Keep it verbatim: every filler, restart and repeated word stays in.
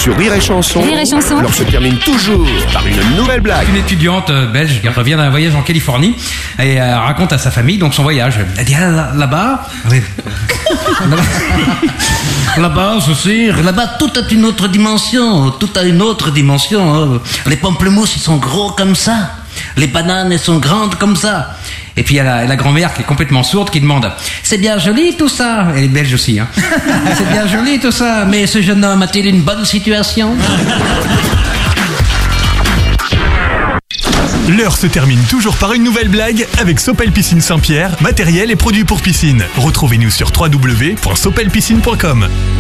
sur Rire et Chanson. Rire et Chanson. Alors se termine toujours par une nouvelle blague. Une étudiante belge qui revient d'un voyage en Californie et elle raconte à sa famille donc son voyage. Elle dit ah, là, là-bas, oui. là-bas, ceci, là-bas, tout a une autre dimension, tout a une autre dimension. Les pamplemousses, ils sont gros comme ça. Les bananes, elles sont grandes comme ça. Et puis il y a la, la grand-mère qui est complètement sourde qui demande « C'est bien joli tout ça !» Elle est belge aussi, hein. « C'est bien joli tout ça, mais ce jeune homme a-t-il une bonne situation ?» L'heure se termine toujours par une nouvelle blague avec Sopel Piscine Saint-Pierre, matériel et produits pour piscine. Retrouvez-nous sur w w w point sopel piscine point com.